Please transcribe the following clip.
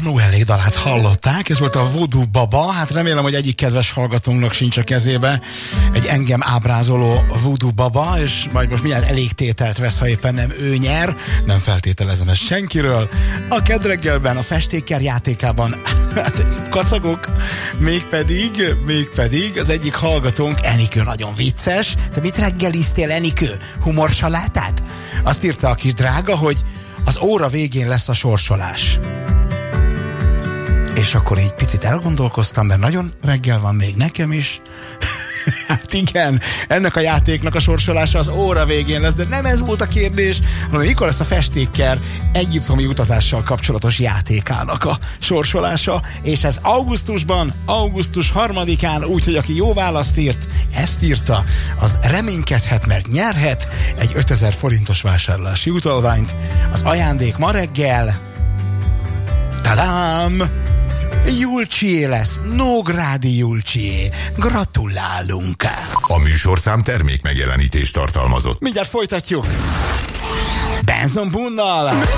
Noelé dalát hallották, ez volt a Voodoo Baba, hát remélem, hogy egyik kedves hallgatónknak sincs a kezébe egy engem ábrázoló Voodoo Baba, és majd most milyen elégtételt vesz, ha éppen nem ő nyer, nem feltételezem ezt senkiről. A Kedreggelben, a festékkel játékában hát, kacagok, mégpedig az egyik hallgatónk, Enikő, nagyon vicces. Te mit reggeliztél, Enikő? Humorsalátát? Azt írta a kis drága, hogy az óra végén lesz a sorsolás. És akkor így picit elgondolkoztam, mert nagyon reggel van még nekem is. Hát igen, ennek a játéknak a sorsolása az óra végén lesz, de nem ez volt a kérdés, hanem mikor lesz a festékkel egyiptomi utazással kapcsolatos játékának a sorsolása, és ez augusztusban, augusztus 3-án, úgyhogy aki jó választ írt, ezt írta, az reménykedhet, mert nyerhet egy 5000 forintos vásárlási utalványt. Az ajándék ma reggel, tadám! Julcsié lesz, Nógrádi Julcsié. Gratulálunk! A műsorszám termék megjelenítést tartalmazott. Mindjárt folytatjuk. Benson Bunnal!